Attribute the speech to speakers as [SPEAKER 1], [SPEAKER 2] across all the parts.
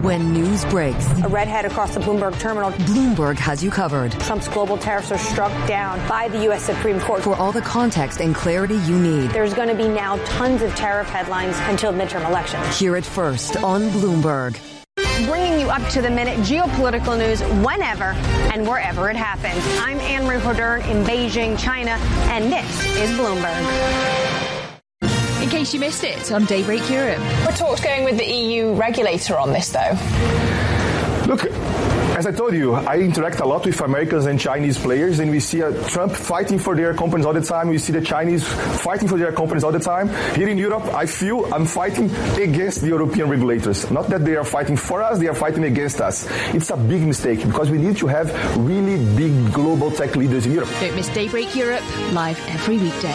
[SPEAKER 1] When news breaks,
[SPEAKER 2] a redhead across the Bloomberg terminal.
[SPEAKER 1] Bloomberg has you covered.
[SPEAKER 2] Trump's global tariffs are struck down by the U.S. Supreme Court.
[SPEAKER 1] For all the context and clarity you need.
[SPEAKER 2] There's going to be now tons of tariff headlines until midterm elections.
[SPEAKER 1] Hear it first on Bloomberg.
[SPEAKER 2] Bringing you up to the minute geopolitical news whenever and wherever it happens. I'm Anne-Marie Hodern in Beijing, China, and this is Bloomberg.
[SPEAKER 3] In case you missed it on Daybreak Europe.
[SPEAKER 4] We're talks going with the EU regulator on this, though.
[SPEAKER 5] Look, as I told you, I interact a lot with Americans and Chinese players, and we see Trump fighting for their companies all the time. We see the Chinese fighting for their companies all the time. Here in Europe, I feel I'm fighting against the European regulators. Not that they are fighting for us, they are fighting against us. It's a big mistake because we need to have really big global tech leaders in Europe.
[SPEAKER 3] Don't miss Daybreak Europe, live every weekday.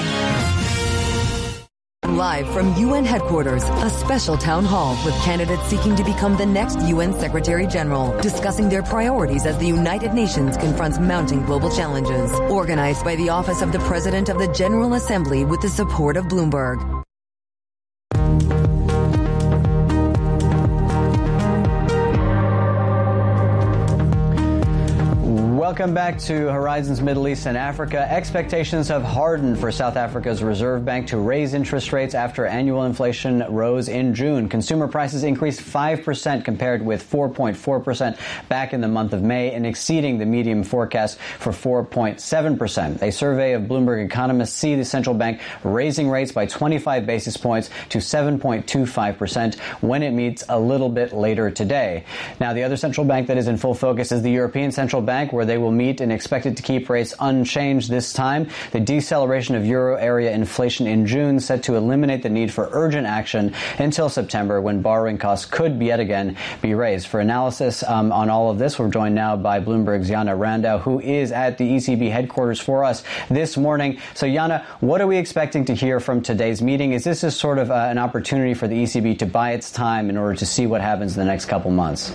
[SPEAKER 1] Live from UN headquarters, a special town hall with candidates seeking to become the next UN Secretary General, discussing their priorities as the United Nations confronts mounting global challenges. Organized by the Office of the President of the General Assembly with the support of Bloomberg.
[SPEAKER 6] Welcome back to Horizons Middle East and Africa. Expectations have hardened for South Africa's Reserve Bank to raise interest rates after annual inflation rose in June. Consumer prices increased 5% compared with 4.4% back in the month of May and exceeding the median forecast for 4.7%. A survey of Bloomberg economists see the central bank raising rates by 25 basis points to 7.25% when it meets a little bit later today. Now, the other central bank that is in full focus is the European Central Bank, where they will meet and expected to keep rates unchanged this time. The deceleration of euro area inflation in June set to eliminate the need for urgent action until September, when borrowing costs could yet again be raised. For analysis on all of this, we're joined now by Bloomberg's Jana Randau, who is at the ECB headquarters for us this morning. So, Jana, what are we expecting to hear from today's meeting? Is this a sort of an opportunity for the ECB to buy its time in order to see what happens in the next couple months?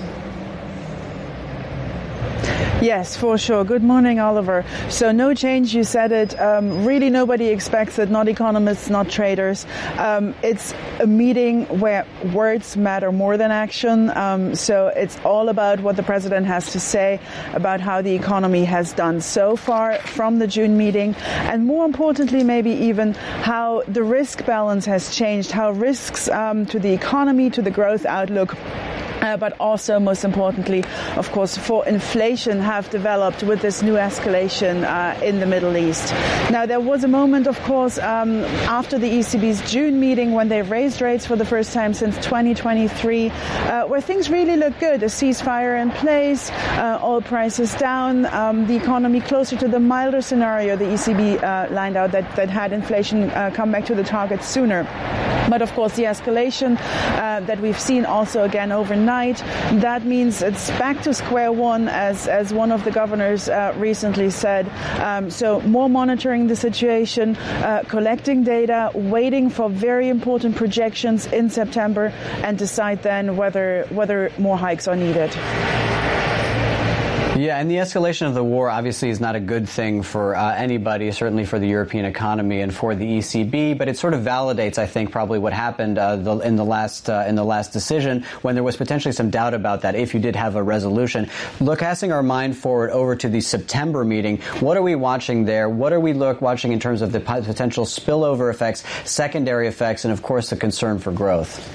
[SPEAKER 7] Yes, for sure. Good morning, Oliver. So no change, you said it. Really nobody expects it, not economists, not traders. It's a meeting where words matter more than action. So it's all about what the president has to say about how the economy has done so far from the June meeting. And more importantly, maybe even how the risk balance has changed, how risks to the economy, to the growth outlook, but also, most importantly, of course, for inflation have developed with this new escalation in the Middle East. Now, there was a moment, of course, after the ECB's June meeting when they raised rates for the first time since 2023, where things really looked good. A ceasefire in place, oil prices down, the economy closer to the milder scenario the ECB lined out that had inflation come back to the target sooner. But, of course, the escalation that we've seen also again overnight, that means it's back to square one, as one of the governors recently said. So more monitoring the situation, collecting data, waiting for very important projections in September, and decide then whether more hikes are needed.
[SPEAKER 6] Yeah, and the escalation of the war obviously is not a good thing for anybody, certainly for the European economy and for the ECB. But it sort of validates, I think, probably what happened in the last decision, when there was potentially some doubt about that if you did have a resolution. Casting our mind forward over to the September meeting, what are we watching there? What are we watching in terms of the potential spillover effects, secondary effects, and of course the concern for growth?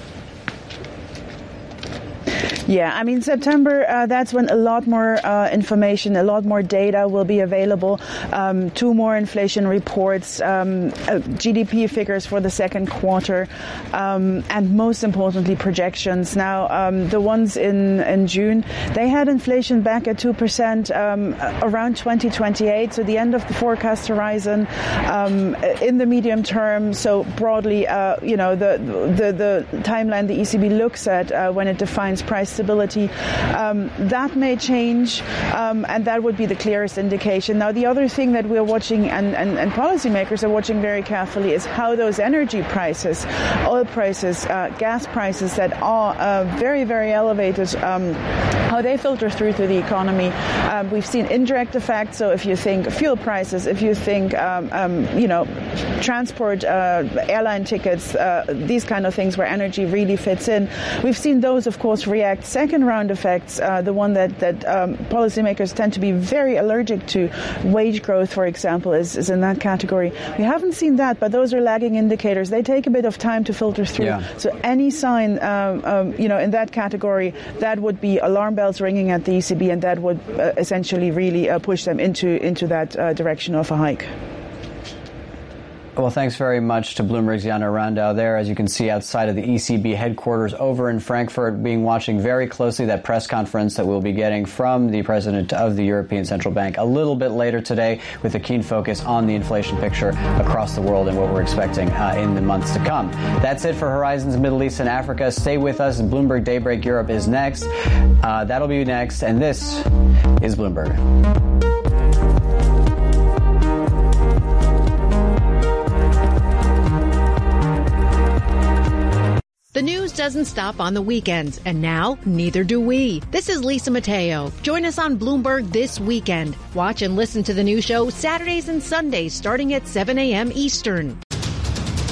[SPEAKER 7] Yeah, I mean, September, that's when a lot more information, a lot more data will be available. 2 more inflation reports, GDP figures for the second quarter, and most importantly, projections. Now, the ones in June, they had inflation back at 2% around 2028, so the end of the forecast horizon in the medium term. So broadly, the timeline the ECB looks at when it defines price stability, that may change, and that would be the clearest indication. Now, the other thing that we're watching and policymakers are watching very carefully is how those energy prices, oil prices, gas prices that are very, very elevated, how they filter through to the economy. We've seen indirect effects. So if you think fuel prices, if you think, transport, airline tickets, these kind of things where energy really fits in, we've seen those, of course, react second round effects, the one that policymakers tend to be very allergic to, wage growth, for example, is in that category. We haven't seen that, but those are lagging indicators. They take a bit of time to filter through. Yeah. So any sign, in that category, that would be alarm bells ringing at the ECB, and that would essentially really push them into that direction of a hike.
[SPEAKER 6] Well, thanks very much to Bloomberg's Jana Randau there. As you can see outside of the ECB headquarters over in Frankfurt, watching very closely that press conference that we'll be getting from the president of the European Central Bank a little bit later today, with a keen focus on the inflation picture across the world and what we're expecting in the months to come. That's it for Horizons Middle East and Africa. Stay with us. Bloomberg Daybreak Europe is next. That'll be next. And this is Bloomberg.
[SPEAKER 8] The news doesn't stop on the weekends, and now neither do we. This is Lisa Mateo. Join us on Bloomberg this weekend. Watch and listen to the new show Saturdays and Sundays starting at 7 a.m. Eastern.